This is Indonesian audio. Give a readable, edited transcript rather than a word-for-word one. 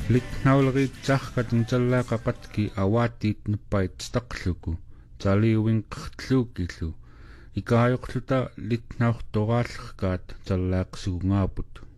Litnauleriitsarkat nutallaaqaqatki awaatiit nuppait staqluku taliuinqertluukillu ikaayuqluta litnaurtoraallerkaat tallaaqsugungaaput